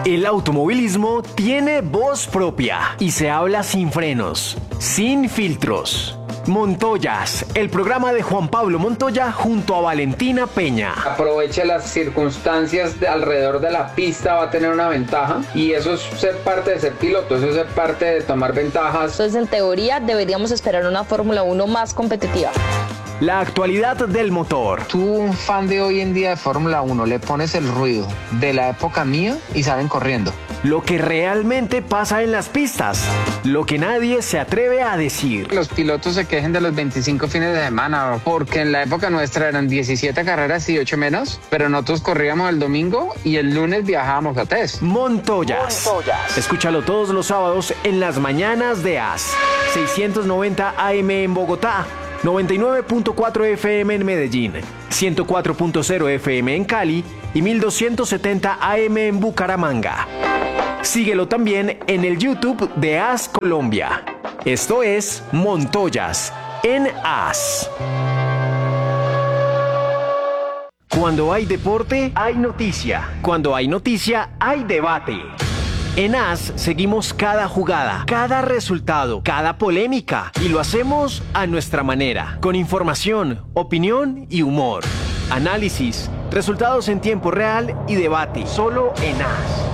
El automovilismo tiene voz propia y se habla sin frenos, sin filtros. Montoyas, el programa de Juan Pablo Montoya junto a Valentina Peña. Aproveche las circunstancias alrededor de la pista, va a tener una ventaja y eso es ser parte de ser piloto, eso es ser parte de tomar ventajas. Entonces, en teoría, deberíamos esperar una Fórmula 1 más competitiva. La actualidad del motor. Tú, un fan de hoy en día de Fórmula 1, le pones el ruido de la época mía y salen corriendo. Lo que realmente pasa en las pistas. Lo que nadie se atreve a decir. Los pilotos se quejen de los 25 fines de semana, porque en la época nuestra eran 17 carreras y 8 menos, pero nosotros corríamos el domingo y el lunes viajábamos a test. Montoyas. Escúchalo todos los sábados en las mañanas de AS. 690 AM en Bogotá, 99.4 FM en Medellín, 104.0 FM en Cali y 1270 AM en Bucaramanga. Síguelo también en el YouTube de AS Colombia. Esto es Montoyas en AS. Cuando hay deporte, hay noticia. Cuando hay noticia, hay debate. En AS seguimos cada jugada, cada resultado, cada polémica y lo hacemos a nuestra manera, con información, opinión y humor. Análisis, resultados en tiempo real y debate, solo en AS.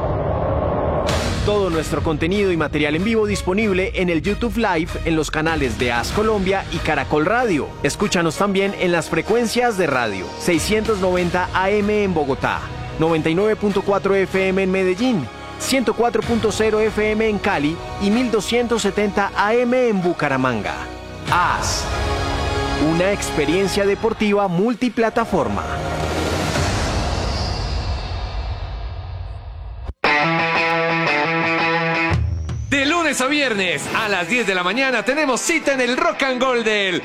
Todo nuestro contenido y material en vivo disponible en el YouTube Live en los canales de AS Colombia y Caracol Radio. Escúchanos también en las frecuencias de radio 690 AM en Bogotá, 99.4 FM en Medellín, 104.0 FM en Cali y 1270 AM en Bucaramanga. AS, una experiencia deportiva multiplataforma. De lunes a viernes a las 10 de la mañana tenemos cita en el Rock and Roll del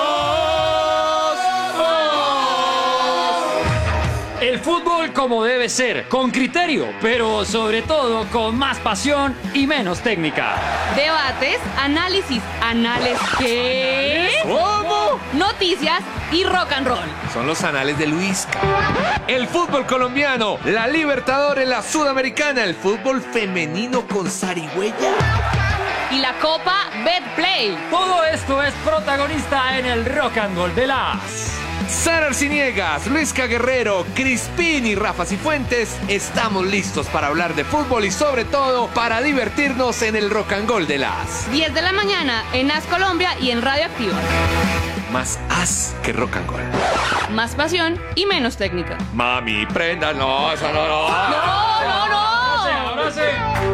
El fútbol como debe ser, con criterio, pero sobre todo con más pasión y menos técnica. Debates, análisis, ¿qué? ¿Cómo? Noticias y rock and roll. Son los anales de Luisca. El fútbol colombiano, la Libertadores, la Sudamericana, el fútbol femenino con zarigüeya. Y la Copa Betplay. Todo esto es protagonista en el Rock and Roll de las... Sara Arciniegas, Luisca Guerrero, Crispín y Rafa Cifuentes, estamos listos para hablar de fútbol y sobre todo para divertirnos en el Rock and Roll de las 10 de la mañana en AS Colombia y en Radio Activa. Más as que rock and roll. Más pasión y menos técnica. Mami, prenda, no, eso no. ¡No! Ahora sí.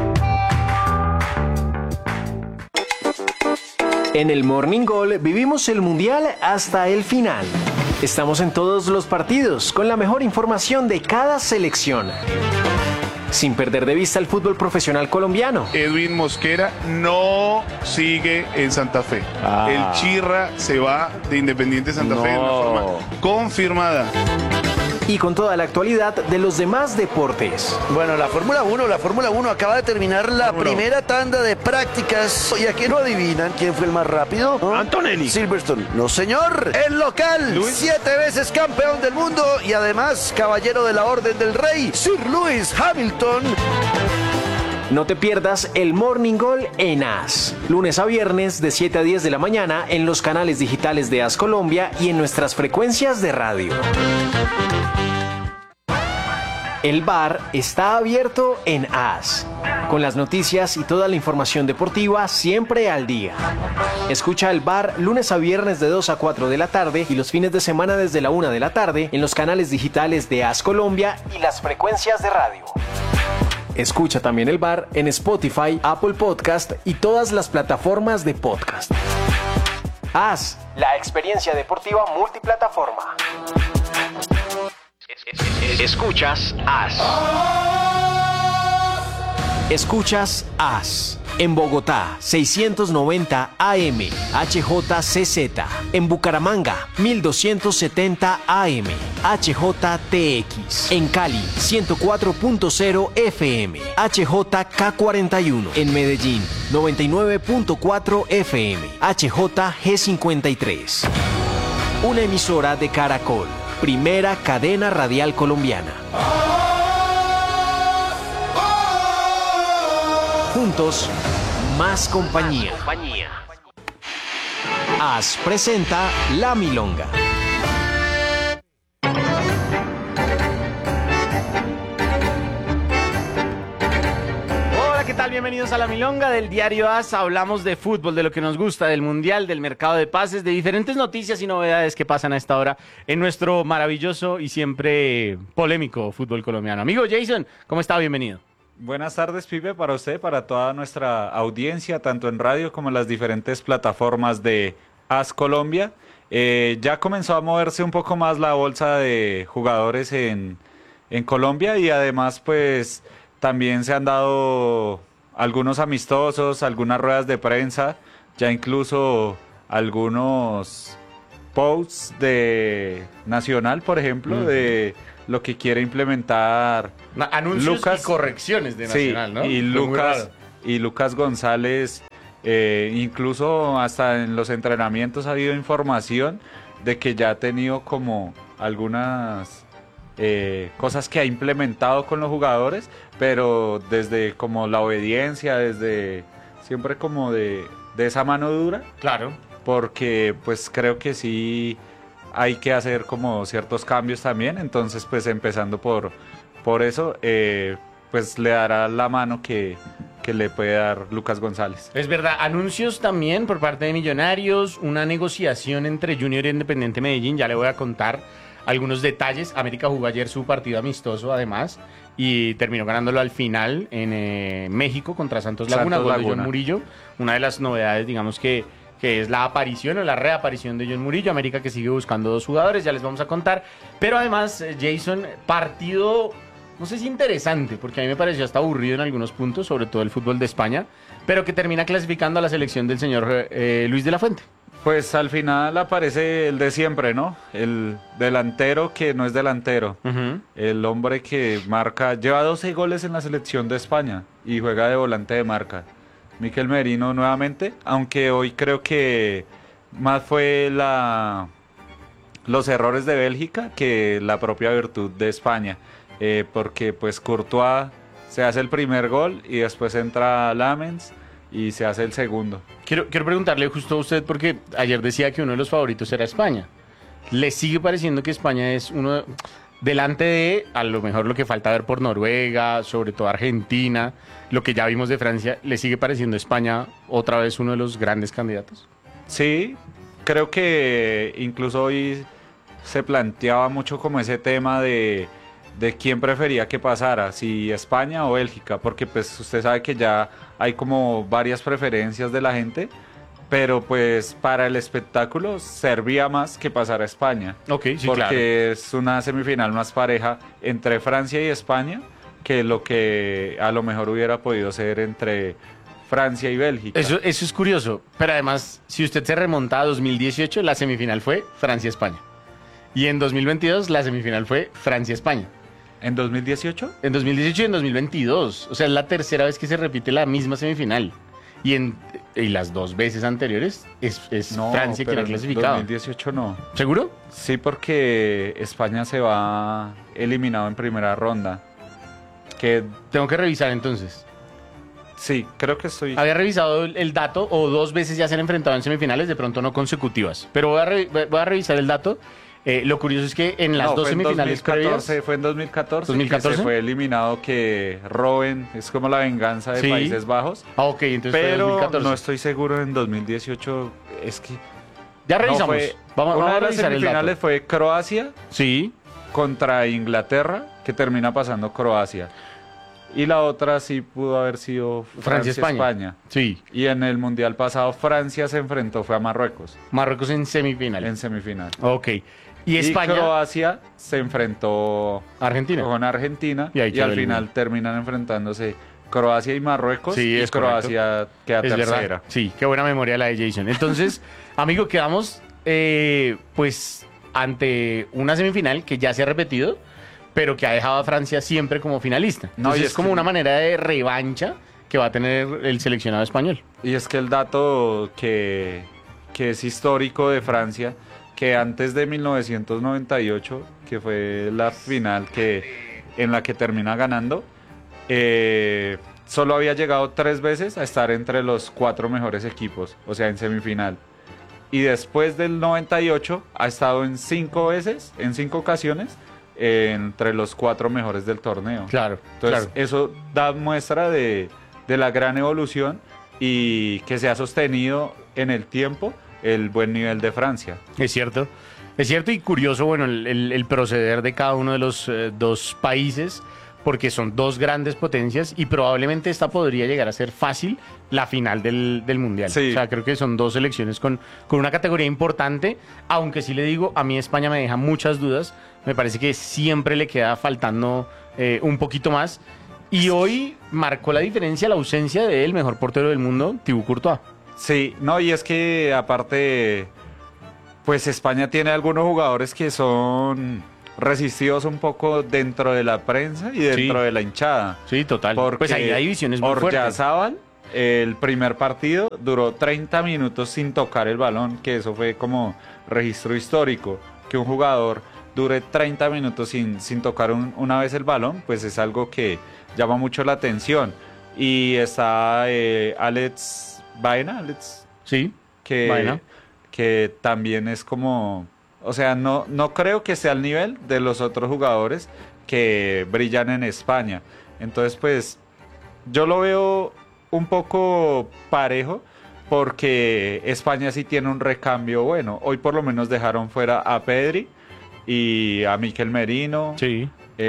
En el Morning Goal vivimos el Mundial hasta el final. Estamos en todos los partidos con la mejor información de cada selección. Sin perder de vista el fútbol profesional colombiano. Edwin Mosquera no sigue en Santa Fe. El Chirra se va de Independiente Santa Fe de una forma confirmada. Y con toda la actualidad de los demás deportes. Bueno, la Fórmula 1 acaba de terminar la primera tanda de prácticas. ¿Y a qué no adivinan quién fue el más rápido? ¿No? Antonelli. Silverstone. No, señor. El local. 7 veces campeón del mundo y además caballero de la Orden del Rey, Sir Lewis Hamilton. No te pierdas el Morning Goal en AS. Lunes a viernes de 7 a 10 de la mañana en los canales digitales de AS Colombia y en nuestras frecuencias de radio. El bar está abierto en AS, con las noticias y toda la información deportiva siempre al día. Escucha el bar lunes a viernes de 2 a 4 de la tarde y los fines de semana desde la 1 de la tarde en los canales digitales de AS Colombia y las frecuencias de radio. Escucha también el bar en Spotify, Apple Podcast y todas las plataformas de podcast. AS, la experiencia deportiva multiplataforma. Escuchas AS. Escuchas AS. En Bogotá, 690 AM, HJCZ. En Bucaramanga, 1270 AM, HJTX. En Cali, 104.0 FM, HJK41. En Medellín, 99.4 FM, HJG53. Una emisora de Caracol, primera cadena radial colombiana. juntos, más compañía. AS presenta La Milonga. Hola, ¿qué tal? Bienvenidos a La Milonga del diario AS. Hablamos de fútbol, de lo que nos gusta, del mundial, del mercado de pases, de diferentes noticias y novedades que pasan a esta hora en nuestro maravilloso y siempre polémico fútbol colombiano. Amigo Jason, ¿cómo está? Bienvenido. Buenas tardes, Pipe, para usted, para toda nuestra audiencia, tanto en radio como en las diferentes plataformas de AS Colombia. Ya comenzó a moverse un poco más la bolsa de jugadores en Colombia y además pues también se han dado algunos amistosos, algunas ruedas de prensa, ya incluso algunos posts de Nacional, por ejemplo, de lo que quiere implementar Anuncios Lucas, y correcciones de Nacional, sí, ¿no? y Lucas González, incluso hasta en los entrenamientos ha habido información de que ya ha tenido como algunas cosas que ha implementado con los jugadores, pero desde como la obediencia, desde siempre como de esa mano dura. Claro. Porque pues creo que sí hay que hacer como ciertos cambios también, entonces pues empezando por eso, pues le dará la mano que le puede dar Lucas González. Es verdad, anuncios también por parte de Millonarios, una negociación entre Junior y Independiente Medellín, ya le voy a contar algunos detalles. América jugó ayer su partido amistoso además y terminó ganándolo al final en México contra Santos Laguna, gol de John Murillo, una de las novedades digamos que es la aparición o la reaparición de John Murillo. América que sigue buscando 2 jugadores, ya les vamos a contar. Pero además, Jason, partido, no sé si interesante, porque a mí me pareció hasta aburrido en algunos puntos, sobre todo el fútbol de España, pero que termina clasificando a la selección del señor Luis de la Fuente. Pues al final aparece el de siempre, ¿no? El delantero que no es delantero. El hombre que marca, lleva 12 goles en la selección de España y juega de volante de marca. Mikel Merino nuevamente, aunque hoy creo que más fue los errores de Bélgica que la propia virtud de España, porque pues Courtois se hace el primer gol y después entra Lamens y se hace el segundo. Quiero preguntarle justo a usted, porque ayer decía que uno de los favoritos era España. ¿Le sigue pareciendo que España es uno delante de, a lo mejor lo que falta ver por Noruega, sobre todo Argentina, lo que ya vimos de Francia, le sigue pareciendo España otra vez uno de los grandes candidatos? Sí, creo que incluso hoy se planteaba mucho como ese tema de quién prefería que pasara, si España o Bélgica, porque pues usted sabe que ya hay como varias preferencias de la gente, pero pues para el espectáculo servía más que pasar a España. Ok, sí, porque claro. Es una semifinal más pareja entre Francia y España que lo que a lo mejor hubiera podido ser entre Francia y Bélgica. Eso es curioso, pero además, si usted se remonta a 2018, la semifinal fue Francia-España. Y en 2022 la semifinal fue Francia-España. ¿En 2018? En 2018 y en 2022. O sea, es la tercera vez que se repite la misma semifinal. Y las 2 veces anteriores es No, Francia quien pero ha en clasificado. 2018 no. ¿Seguro? Sí, porque España se va eliminado en primera ronda. Que Tengo que revisar entonces. sí, creo que estoy... Había revisado el dato, o 2 veces ya se han enfrentado en semifinales, de pronto no consecutivas. Pero voy a revisar el dato. Lo curioso es que en las No, 2 fue en semifinales 2014, previas... fue en 2014, 2014. que se fue eliminado que Robben, es como la venganza de Sí. Países Bajos. Ah, ok, entonces fue Pero 2014. no estoy seguro en 2018, es que... Ya revisamos. No, fue, vamos una a de las revisar el semifinales dato. fue Croacia Sí. contra Inglaterra, que termina pasando Croacia. Y la otra sí pudo haber sido Francia-España. Sí. Y en el Mundial pasado Francia se enfrentó, fue a Marruecos, Marruecos en semifinal. en semifinal. Ok. Y España, Croacia se enfrentó Argentina. con Argentina Y ahí y quedó al eliminado. final terminan enfrentándose Croacia y Marruecos, Sí, y es Croacia queda Es tercera. verdad. Sí, qué buena memoria la de Jason. Entonces, amigo, quedamos pues ante una semifinal que ya se ha repetido, pero que ha dejado a Francia siempre como finalista. No, Entonces y es es como que- una manera de revancha que va a tener el seleccionado español. Y es que el dato que es histórico de Francia, que antes de 1998, que fue la final en la que termina ganando, solo había llegado 3 veces a estar entre los 4 mejores equipos, o sea, en semifinal. Y después del 98 ha estado en 5 veces, en 5 ocasiones, entre los 4 mejores del torneo. Claro. Entonces, eso da muestra de la gran evolución y que se ha sostenido en el tiempo el buen nivel de Francia. Es cierto y curioso, bueno, el proceder de cada uno de los dos países, porque son dos grandes potencias y probablemente esta podría llegar a ser fácil la final del Mundial. Sí. O sea, creo que son dos selecciones con una categoría importante, aunque sí le digo, a mí España me deja muchas dudas, me parece que siempre le queda faltando un poquito más, y hoy marcó la diferencia la ausencia del mejor portero del mundo, Thibaut Courtois. Sí, no, y es que aparte, pues España tiene algunos jugadores que son resistidos un poco dentro de la prensa y dentro de la hinchada. Sí, total. Porque Pues ahí hay divisiones muy fuertes. Oryazábal, el primer partido duró 30 minutos sin tocar el balón, que eso fue como registro histórico, que un jugador dure 30 minutos sin tocar una vez el balón, pues es algo que llama mucho la atención. Y está Alex Baena, sí, que también es como, o sea, no creo que sea al nivel de los otros jugadores que brillan en España. Entonces, pues, yo lo veo un poco parejo, porque España sí tiene un recambio bueno. Hoy por lo menos dejaron fuera a Pedri y a Mikel Merino. Sí.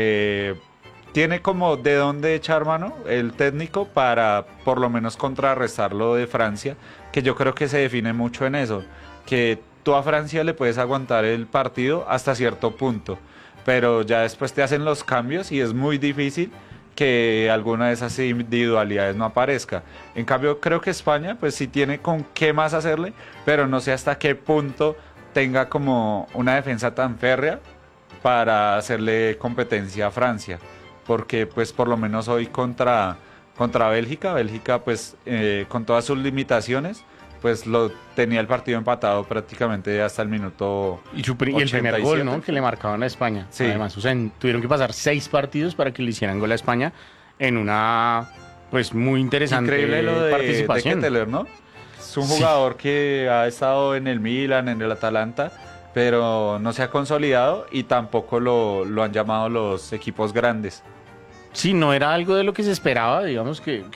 Tiene como de dónde echar mano el técnico para por lo menos contrarrestar lo de Francia, que yo creo que se define mucho en eso, que tú a Francia le puedes aguantar el partido hasta cierto punto, pero ya después te hacen los cambios y es muy difícil que alguna de esas individualidades no aparezca. En cambio, creo que España pues sí tiene con qué más hacerle, pero no sé hasta qué punto tenga como una defensa tan férrea para hacerle competencia a Francia, porque pues por lo menos hoy contra Bélgica pues con todas sus limitaciones, pues lo tenía el partido empatado prácticamente hasta el minuto y el primer gol, ¿no?, que le marcaban a España. Sí. Además, o sea, tuvieron que pasar 6 partidos para que le hicieran gol a España en una pues muy interesante increíble lo de participación. De Ketelaere, ¿no? Es un jugador que ha estado en el Milan, en el Atalanta, pero no se ha consolidado y tampoco lo han llamado los equipos grandes. Sí, no era algo de lo que se esperaba, digamos, que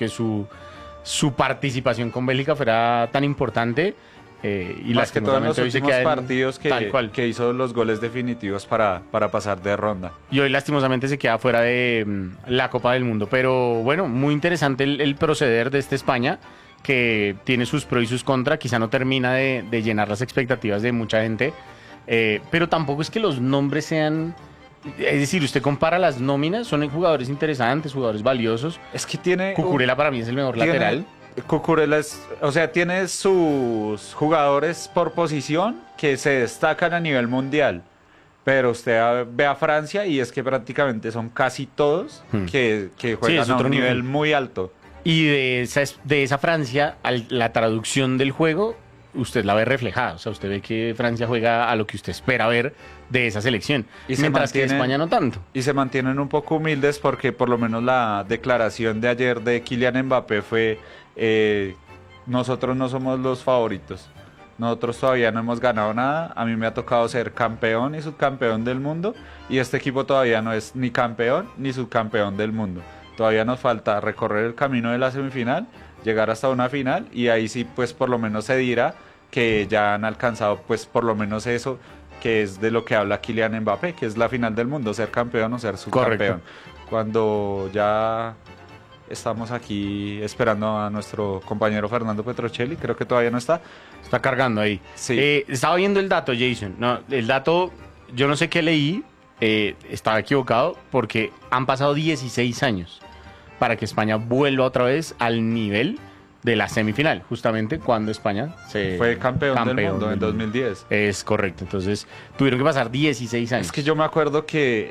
su participación con Bélgica fuera tan importante. Y más que todo en los últimos partidos tal cual, que hizo los goles definitivos para pasar de ronda. Y hoy lastimosamente se queda fuera de la Copa del Mundo. Pero bueno, muy interesante el proceder de España, que tiene sus pros y sus contras. Quizá no termina de llenar las expectativas de mucha gente, pero tampoco es que los nombres sean... Es decir, usted compara las nóminas, son jugadores interesantes, jugadores valiosos. Es que tiene... Cucurella para mí es el mejor lateral. Cucurella tiene sus jugadores por posición que se destacan a nivel mundial. Pero usted ve a Francia y es que prácticamente son casi todos que juegan sí, a un nivel muy alto. Y de esa Francia, la traducción del juego, usted la ve reflejada. O sea, usted ve que Francia juega a lo que usted espera ver de esa selección. Mientras que España no tanto. Y se mantienen un poco humildes, porque por lo menos la declaración de ayer de Kylian Mbappé fue: nosotros no somos los favoritos. Nosotros todavía no hemos ganado nada. A mí me ha tocado ser campeón y subcampeón del mundo, y este equipo todavía no es ni campeón ni subcampeón del mundo. Todavía nos falta recorrer el camino de la semifinal, llegar hasta una final, y ahí sí pues por lo menos se dirá que ya han alcanzado pues por lo menos eso, que es de lo que habla Kylian Mbappé, que es la final del mundo, ser campeón o ser subcampeón. Correcto. Cuando ya estamos aquí esperando a nuestro compañero Fernando Petrocelli, creo que todavía no está. Está cargando ahí. Sí. Estaba viendo el dato, Jason. No, el dato, yo no sé qué leí, estaba equivocado, porque han pasado 16 años para que España vuelva otra vez al nivel de la semifinal, justamente cuando España fue campeón del mundo en 2010. Es correcto, entonces tuvieron que pasar 16 años. Es que yo me acuerdo que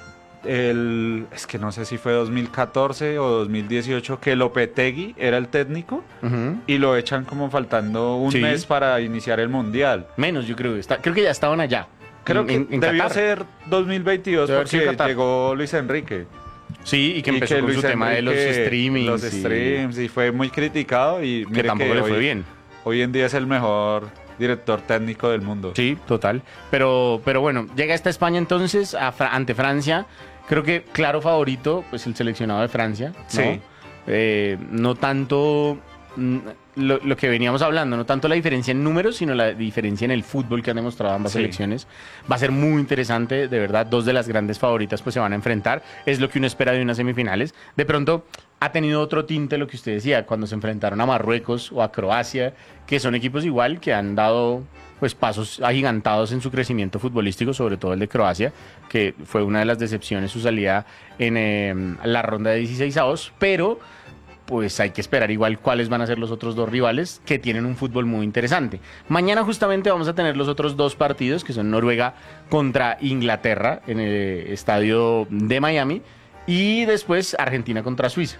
es que no sé si fue 2014 o 2018 que Lopetegui era el técnico y lo echan como faltando un mes para iniciar el Mundial. Menos, yo creo. Creo que ya estaban allá. Creo que debió ser 2022 porque llegó Luis Enrique. Sí, y que empezó con Luis su tema de los Enrique, streamings. Los streams, y fue muy criticado y Que mire tampoco le fue hoy, bien. Hoy en día es el mejor director técnico del mundo. Sí, total. Pero bueno, llega esta España entonces ante Francia. Creo que claro favorito, pues el seleccionado de Francia, ¿no? Sí. No tanto lo que veníamos hablando, no tanto la diferencia en números, sino la diferencia en el fútbol que han demostrado ambas selecciones. Va a ser muy interesante, de verdad. Dos de las grandes favoritas pues se van a enfrentar. Es lo que uno espera de unas semifinales. De pronto ha tenido otro tinte lo que usted decía, cuando se enfrentaron a Marruecos o a Croacia, que son equipos igual que han dado pues pasos agigantados en su crecimiento futbolístico, sobre todo el de Croacia, que fue una de las decepciones su salida en la ronda de 16avos, pero pues hay que esperar igual cuáles van a ser los otros dos rivales que tienen un fútbol muy interesante. Mañana justamente vamos a tener los otros dos partidos, que son Noruega contra Inglaterra en el estadio de Miami, y después Argentina contra Suiza.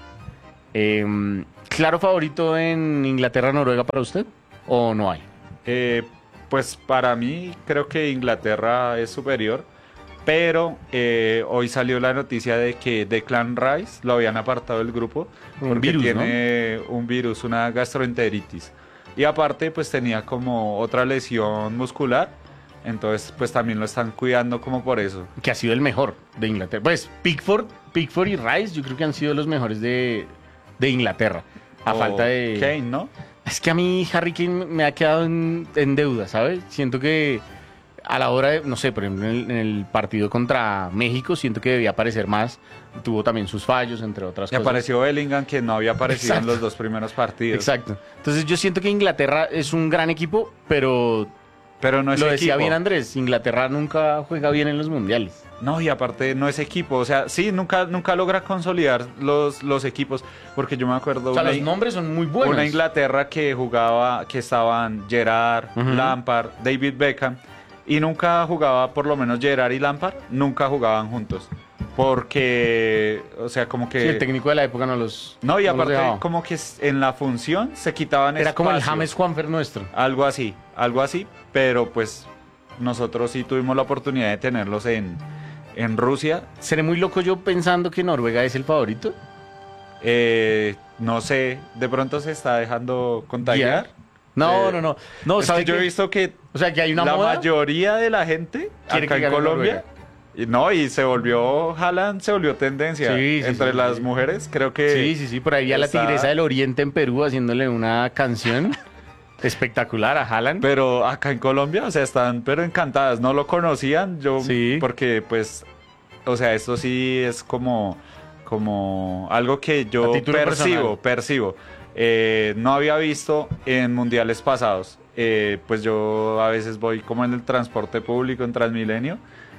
¿Claro favorito en Inglaterra-Noruega para usted o no hay? Pues para mí creo que Inglaterra es superior, pero hoy salió la noticia de que Declan Rice lo habían apartado del grupo porque virus, tiene un virus, una gastroenteritis. Y aparte pues tenía como otra lesión muscular, entonces pues también lo están cuidando como por eso. Que ha sido el mejor de Inglaterra. Pues Pickford y Rice yo creo que han sido los mejores de Inglaterra. A falta de... Kane, ¿no? Es que a mí Harry Kane me ha quedado en deuda, ¿sabes? Siento que a la hora de, no sé, por ejemplo, en el partido contra México, siento que debía aparecer más. Tuvo también sus fallos, entre otras Y cosas. apareció Bellingham, que no había aparecido en los dos primeros partidos. Exacto. Entonces yo siento que Inglaterra es un gran equipo, pero no es lo decía equipo. bien Andrés, Inglaterra nunca juega bien en los mundiales. No, y aparte no es equipo, o sea, sí, nunca logra consolidar los equipos, porque yo me acuerdo... O sea, los nombres son muy buenos. Una Inglaterra que jugaba, que estaban Gerrard, Lampard, David Beckham, y nunca jugaba, por lo menos Gerrard y Lampard, nunca jugaban juntos, porque, o sea, como que... Sí, el técnico de la época no los... No, y no los aparte dejaba. como que en la función se quitaban Era como el espacio. James Juanfer nuestro. Algo así, pero pues nosotros sí tuvimos la oportunidad de tenerlos en Rusia. ¿Seré muy loco yo pensando que Noruega es el favorito? No sé, de pronto se está dejando contagiar. No, no, es ¿sabe que yo qué? he visto que O sea, que hay una la moda. mayoría de la gente Quiere acá que en gane Colombia, y se volvió, Haaland se volvió tendencia Sí, sí, entre sí, las sí. mujeres, creo que... Sí, por ahí a la está- Tigresa del Oriente en Perú haciéndole una canción espectacular a Haaland. Pero acá en Colombia, o sea, están pero encantadas, no lo conocían, Sí. porque pues, o sea, esto sí es como algo que yo A título percibo. No había visto en mundiales pasados. Pues yo a veces voy como en el transporte público, en Transmilenio,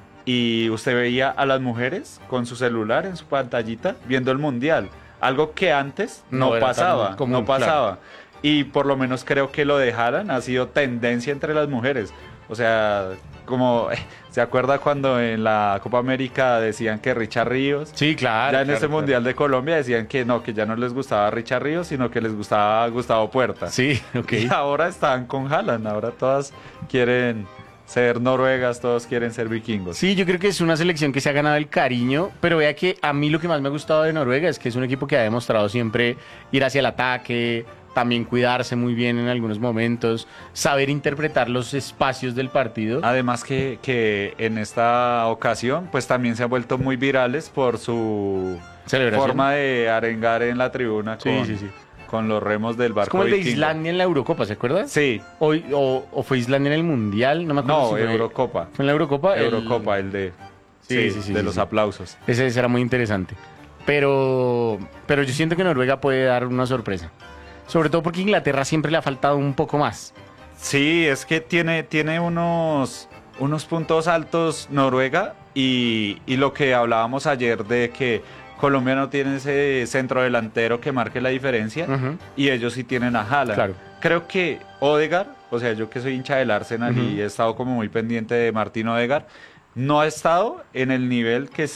y usted veía a las mujeres con su celular en su pantallita viendo el mundial. Algo que antes No no era pasaba, tan común, no pasaba. Y por lo menos creo que lo de Haaland ha sido tendencia entre las mujeres. O sea, como, ¿se acuerda cuando en la Copa América decían que Richard Ríos? Sí, claro. Ya en claro, este claro. Mundial de Colombia decían que no, que ya no les gustaba Richard Ríos, sino que les gustaba Gustavo Puerta. Sí, ok. Y ahora están con Haaland, ahora todas quieren ser noruegas, todos quieren ser vikingos. Sí, yo creo que es una selección que se ha ganado el cariño, pero vea que a mí lo que más me ha gustado de Noruega es que es un equipo que ha demostrado siempre ir hacia el ataque, también cuidarse muy bien en algunos momentos, saber interpretar los espacios del partido. Además que en esta ocasión pues también se han vuelto muy virales por su Celebración. forma de arengar en la tribuna Sí, con, sí, sí. con los remos del Es barco como el de vikingo. Islandia en la Eurocopa, ¿se acuerda? Sí, O fue Islandia en el Mundial, no me acuerdo. no, si fue- Eurocopa. ¿Fue en la Eurocopa? Eurocopa, el de, Sí, de los aplausos. Ese era muy interesante. Pero yo siento que Noruega puede dar una sorpresa. Sobre todo porque Inglaterra siempre le ha faltado un poco más. Sí, es que tiene unos puntos altos Noruega y lo que hablábamos ayer de que Colombia no tiene ese centro delantero que marque la diferencia Ujú. y ellos sí tienen a Haaland. Claro. Creo que Odegaard, o sea, yo que soy hincha del Arsenal y he estado como muy pendiente de Martín Odegaard, no ha estado en el nivel que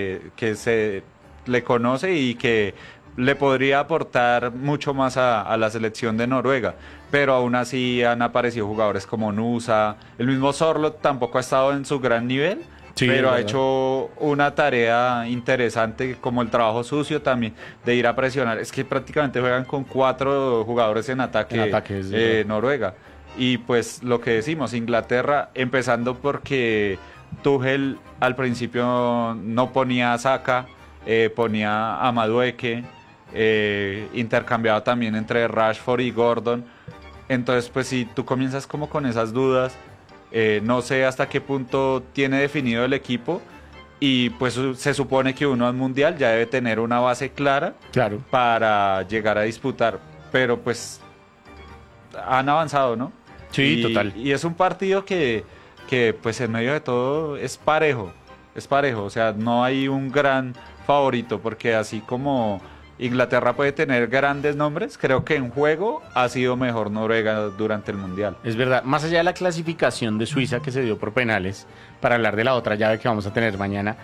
se le conoce y que le podría aportar mucho más a la selección de Noruega, pero aún así han aparecido jugadores como Nusa, el mismo Sorloth tampoco ha estado en su gran nivel, Sí, pero es ha verdad. hecho una tarea interesante como el trabajo sucio también, de ir a presionar. Es que prácticamente juegan con 4 jugadores en ataque, es verdad. Noruega. Y pues lo que decimos, Inglaterra, empezando porque Tuchel al principio no ponía a Saka, ponía a Madueke, intercambiaba también entre Rashford y Gordon. Entonces, pues si tú comienzas como con esas dudas, no sé hasta qué punto tiene definido el equipo, y pues se supone que uno al Mundial ya debe tener una base clara Claro. para llegar a disputar, pero pues han avanzado, ¿no? Sí, total. Y es un partido que pues en medio de todo es parejo, o sea, no hay un gran favorito, porque así como Inglaterra puede tener grandes nombres, creo que en juego ha sido mejor Noruega durante el Mundial. Es verdad, más allá de la clasificación de Suiza que se dio por penales, para hablar de la otra llave que vamos a tener mañana,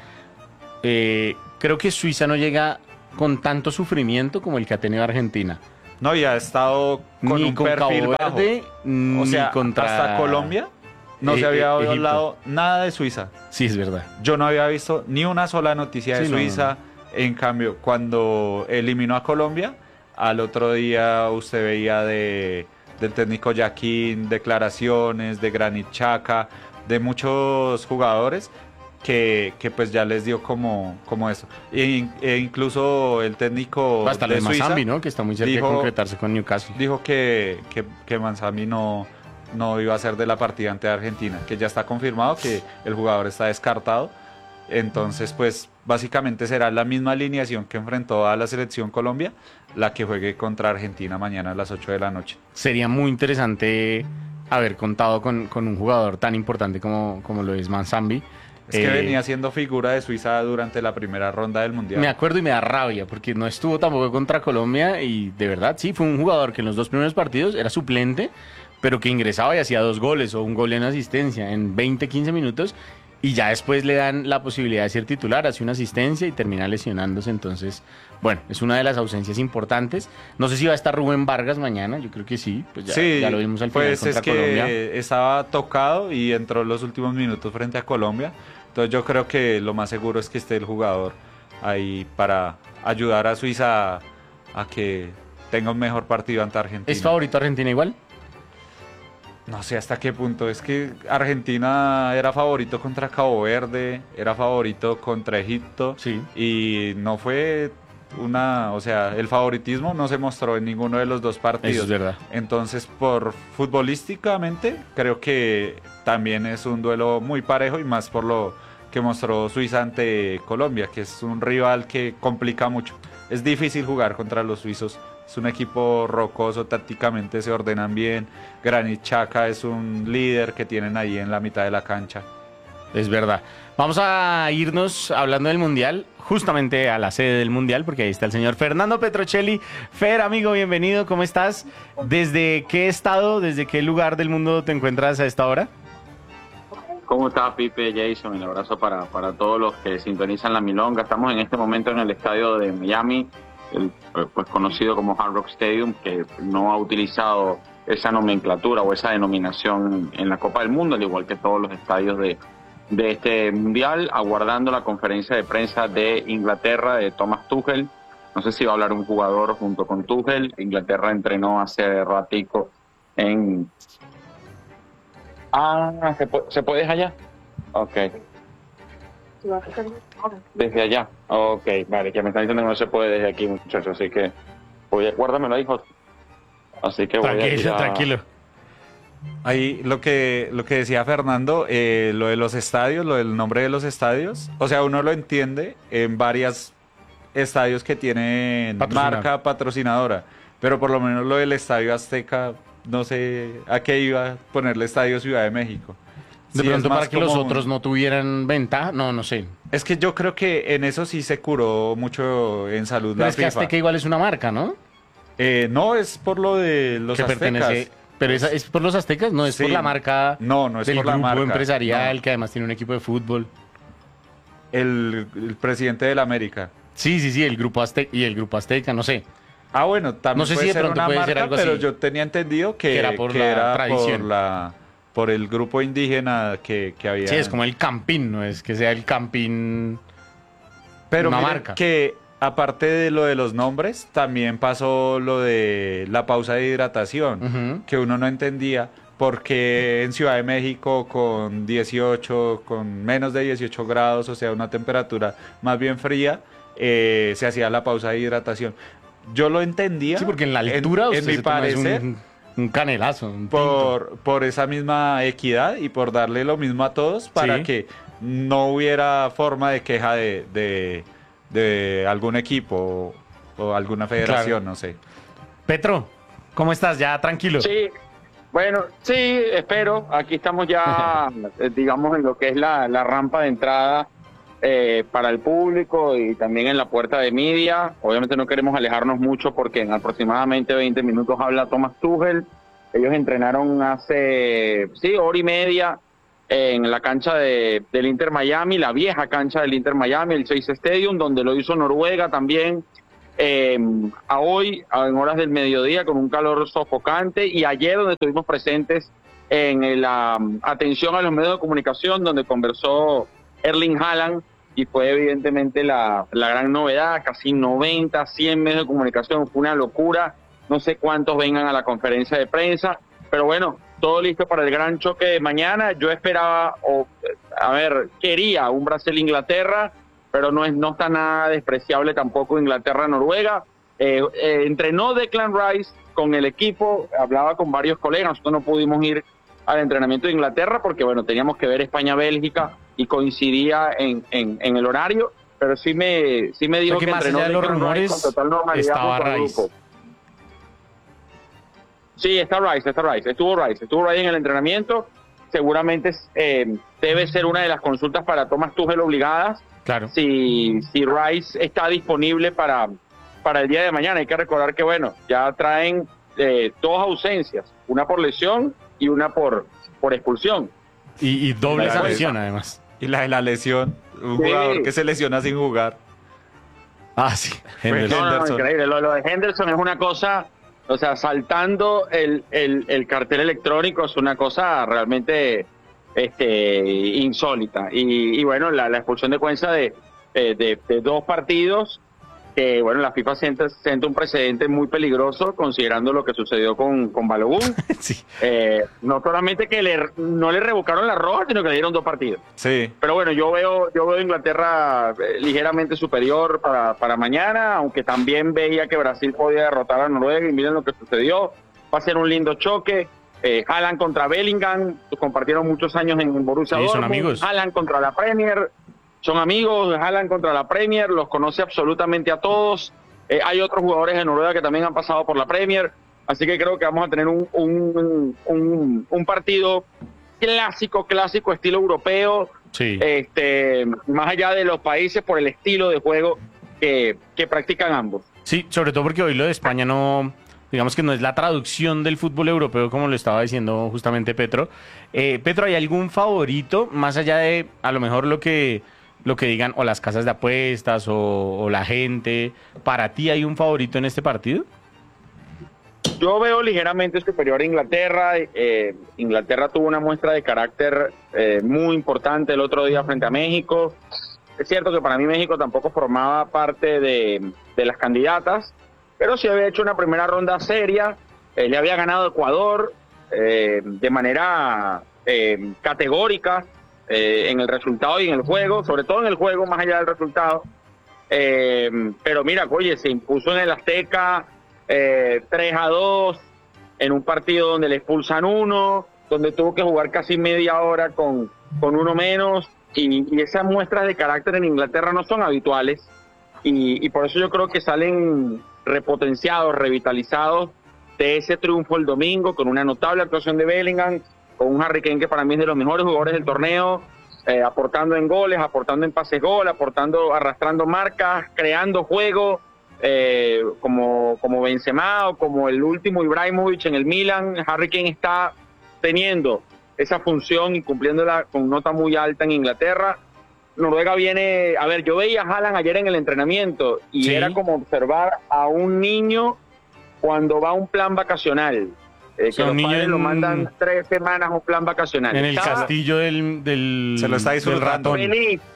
creo que Suiza no llega con tanto sufrimiento como el que ha tenido Argentina. No, y ha estado con Ni un con perfil Cabo bajo. Verde, O sea, ni contra hasta Colombia no se había Egipto. hablado nada de Suiza. Sí, es verdad. Yo no había visto ni una sola noticia de Sí, no, Suiza. En cambio, cuando eliminó a Colombia, al otro día usted veía del técnico Yaquín, declaraciones de Granit Xhaka, de muchos jugadores que pues ya les dio como eso. E incluso el técnico Hasta lo de de Suiza Manzambi, ¿no? Que está muy cerca dijo- de concretarse con Newcastle. dijo que Manzambi no iba a ser de la partida ante Argentina, que ya está confirmado que el jugador está descartado. Entonces, pues básicamente será la misma alineación que enfrentó a la selección Colombia, la que juegue contra Argentina mañana a las 8 de la noche. Sería muy interesante haber contado con un jugador tan importante como lo es Manzambi. Es que venía siendo figura de Suiza durante la primera ronda del Mundial. Me acuerdo y me da rabia porque no estuvo tampoco contra Colombia y de verdad sí, fue un jugador que en los 2 primeros partidos era suplente, pero que ingresaba y hacía 2 goles o un gol en asistencia en 20, 15 minutos, y ya después le dan la posibilidad de ser titular, hace una asistencia y termina lesionándose. Entonces, bueno, es una de las ausencias importantes. No sé si va a estar Rubén Vargas mañana, yo creo que sí, pues ya lo vimos al final pues contra es que Colombia. estaba tocado y entró en los últimos minutos frente a Colombia. Entonces yo creo que lo más seguro es que esté el jugador ahí para ayudar a Suiza a que tenga un mejor partido ante Argentina. ¿Es favorito Argentina igual? No sé hasta qué punto. Es que Argentina era favorito contra Cabo Verde, era favorito contra Egipto. Sí. Y no fue o sea, el favoritismo no se mostró en ninguno de los dos partidos. Eso es verdad. Entonces, por futbolísticamente, creo que también es un duelo muy parejo, y más por lo que mostró Suiza ante Colombia, que es un rival que complica mucho. Es difícil jugar contra los suizos. Es un equipo rocoso, tácticamente se ordenan bien. Granit Xhaka es un líder que tienen ahí en la mitad de la cancha. Es verdad. Vamos a irnos hablando del Mundial, justamente a la sede del Mundial, porque ahí está el señor Fernando Petrocelli. Fer, amigo, bienvenido, ¿cómo estás? ¿Desde qué estado, desde qué lugar del mundo te encuentras a esta hora? ¿Cómo está Pipe, Jason? Un abrazo para todos los que sintonizan la Milonga. Estamos en este momento en el estadio de Miami, pues conocido como Hard Rock Stadium, que no ha utilizado esa nomenclatura o esa denominación en la Copa del Mundo, al igual que todos los estadios de este Mundial, aguardando la conferencia de prensa de Inglaterra, de Thomas Tuchel. No sé si va a hablar un jugador junto con Tuchel. Inglaterra entrenó hace ratico en... Ah, ¿se puede desde allá? Ok. Desde allá. Ok, vale, que me están diciendo que no se puede desde aquí, muchachos, así que guárdamelo ahí, José. Así que voy a ir a... Tranquilo. Ahí lo que decía Fernando, lo de los estadios, lo del nombre de los estadios, o sea, uno lo entiende en varios estadios que tienen marca patrocinadora, pero por lo menos lo del Estadio Azteca, no sé a qué iba a ponerle Estadio Ciudad de México. De Sí, pronto es más para que los como otros no tuvieran ventaja, no sé. Es que yo creo que en eso sí se curó mucho en salud Pero la es que FIFA. Azteca igual es una marca, ¿no? No, es por lo de los que aztecas. pertenece. Pero es por los aztecas, no es Sí. por la marca No es del por la grupo marca, empresarial, no. que además tiene un equipo de fútbol. El presidente de la América. Sí, el grupo Azteca y el grupo Azteca, no sé. Ah, bueno, también No sé puede si de ser pronto una puede marca, ser algo pero así. yo tenía entendido que era por la tradición. por por el grupo indígena que había. Sí, es como el campín, no es que sea el campín. Pero una miren marca. que aparte de lo de los nombres, también pasó lo de la pausa de hidratación, que uno no entendía porque en Ciudad de México con menos de 18 grados, o sea, una temperatura más bien fría, se hacía la pausa de hidratación. Yo lo entendía. Sí, porque en la altura en mi parecer, un canelazo, un por esa misma equidad y por darle lo mismo a todos para Sí. que no hubiera forma de queja de algún equipo o alguna federación, no sé. Petro, ¿cómo estás? Ya tranquilo. Sí, bueno, sí, espero. Aquí estamos ya, digamos, en lo que es la rampa de entrada para el público y también en la puerta de media. Obviamente no queremos alejarnos mucho porque en aproximadamente 20 minutos habla Thomas Tuchel. Ellos entrenaron hace, hora y media en la cancha del Inter Miami, la vieja cancha del Inter Miami, el Chase Stadium, donde lo hizo Noruega también. A hoy, en horas del mediodía, con un calor sofocante, y ayer donde estuvimos presentes en la atención a los medios de comunicación, donde conversó Erling Haaland, y fue evidentemente la gran novedad, casi 90, 100 medios de comunicación, fue una locura, no sé cuántos vengan a la conferencia de prensa, pero bueno, todo listo para el gran choque de mañana. Yo esperaba, quería un Brasil-Inglaterra, pero no está nada despreciable tampoco Inglaterra-Noruega. Entrenó Declan Rice con el equipo, hablaba con varios colegas, nosotros no pudimos ir al entrenamiento de Inglaterra porque bueno, teníamos que ver España-Bélgica y coincidía en el horario, pero sí me dijo que más entrenó allá de los Declan Rice rumores, con total normalidad estaba junto al Rice. grupo. Sí, está Rice, estuvo Rice en el entrenamiento, seguramente debe ser una de las consultas para Thomas Tuchel obligadas. Claro. Si Rice está disponible para el día de mañana. Hay que recordar que, bueno, ya traen 2 ausencias, una por lesión y una por expulsión. Y doble sanción, además. Y la de la lesión, un jugador que se lesiona sin jugar. Ah, sí. No, increíble. Lo de Henderson es una cosa, o sea, saltando el cartel electrónico es una cosa realmente insólita. Y bueno, la expulsión de Cuenca de 2 partidos, que bueno, la FIFA siente un precedente muy peligroso considerando lo que sucedió con Balogun. Sí. No solamente que no le revocaron la roja, sino que le dieron 2 partidos. Sí. Pero bueno, yo veo a Inglaterra ligeramente superior para mañana, aunque también veía que Brasil podía derrotar a Noruega y miren lo que sucedió. Va a ser un lindo choque. Haaland contra Bellingham, compartieron muchos años en Borussia Dortmund. Son amigos. Haaland contra la Premier, son amigos. Haaland contra la Premier, los conoce absolutamente a todos. Hay otros jugadores de Noruega que también han pasado por la Premier, así que creo que vamos a tener un partido clásico, estilo europeo. Sí. Más allá de los países, por el estilo de juego que practican ambos. Sí, sobre todo porque hoy lo de España no, digamos que no es la traducción del fútbol europeo, como lo estaba diciendo justamente Petro. Petro, ¿hay algún favorito, más allá de a lo mejor lo que digan o las casas de apuestas o la gente? ¿Para ti hay un favorito en este partido? Yo veo ligeramente superior a Inglaterra. Inglaterra tuvo una muestra de carácter muy importante el otro día frente a México. Es cierto que para mí México tampoco formaba parte de las candidatas, pero sí había hecho una primera ronda seria. Le había ganado a Ecuador de manera categórica en el resultado y en el juego, sobre todo en el juego, más allá del resultado. Pero mira, oye, se impuso en el Azteca 3-2 en un partido donde le expulsan 1, donde tuvo que jugar casi media hora con 1 menos, y esas muestras de carácter en Inglaterra no son habituales, y por eso yo creo que salen repotenciados, revitalizados de ese triunfo el domingo, con una notable actuación de Bellingham, con un Harry Kane que para mí es de los mejores jugadores del torneo, aportando en goles, aportando en pases gol, arrastrando marcas, creando juego, como Benzema o como el último Ibrahimovic en el Milan. Harry Kane está teniendo esa función y cumpliéndola con nota muy alta en Inglaterra. Noruega viene, yo veía a Haaland ayer en el entrenamiento y era como observar a un niño cuando va a un plan vacacional. que Son los niños padres lo en- mandan 3 semanas a un plan vacacional. En el Estaba castillo del Se lo está del disfrutando. ratón.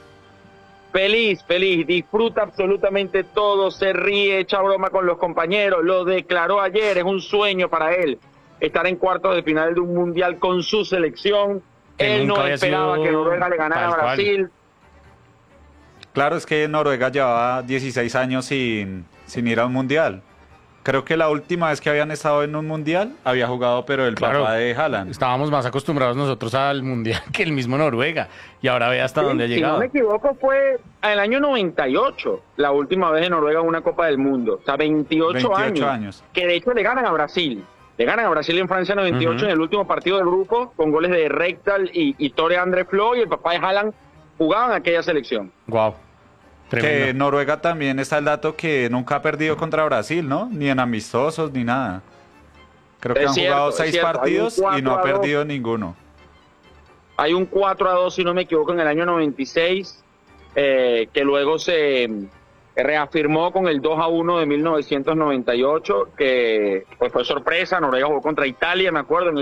Feliz, disfruta absolutamente todo, se ríe, echa broma con los compañeros, lo declaró ayer, es un sueño para él estar en cuartos de final de un mundial con su selección. Que Él nunca no había esperaba sido que Noruega le ganara a tal cual. Brasil. Claro, es que Noruega llevaba 16 años sin ir a un mundial. Creo que la última vez que habían estado en un mundial había jugado, pero el Claro. papá de Haaland. Estábamos más acostumbrados nosotros al mundial que el mismo Noruega. Y ahora ve hasta dónde ha Si llegado. no me equivoco, fue en el año 98, la última vez en Noruega una Copa del Mundo. O sea, 28 años. Que de hecho le ganan a Brasil. Le ganan a Brasil en Francia 98 en el último partido del grupo, con goles de Rekdal y Tore André Flo, y el papá de Haaland jugaban aquella selección. Wow. Que Noruega también está el dato que nunca ha perdido contra Brasil, ¿no? Ni en amistosos ni nada. Creo que Es han cierto, jugado es 6 cierto. Hay un partidos y no ha 4-2. perdido ninguno. Hay un 4-2, si no me equivoco, en el año 96, que luego se reafirmó con el 2-1 de 1998, que pues fue sorpresa. Noruega jugó contra Italia, me acuerdo, en